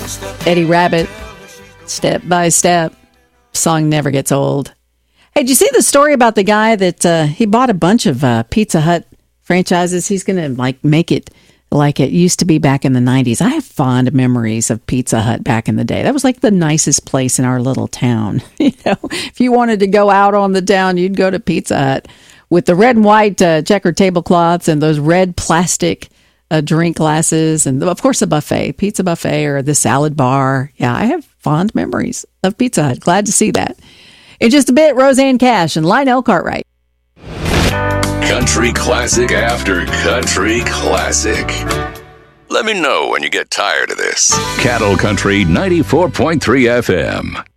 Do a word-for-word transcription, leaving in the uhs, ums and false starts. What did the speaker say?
Eddie Rabbitt, Step by Step. Song never gets old. Hey, did you see the story about the guy that uh, he bought a bunch of uh, Pizza Hut franchises? He's going to like make it like it used to be back in the nineties. I have fond memories of Pizza Hut back in the day. That was like the nicest place in our little town. You know, if you wanted to go out on the town, you'd go to Pizza Hut with the red and white uh, checkered tablecloths and those red plastic uh, drink glasses. And of course, the buffet, pizza buffet or the salad bar. Yeah, I have fond memories of Pizza Hut. Glad to see that. In just a bit, Roseanne Cash and Lionel Cartwright. Country classic after country classic. Let me know when you get tired of this. Cattle Country ninety-four point three F M.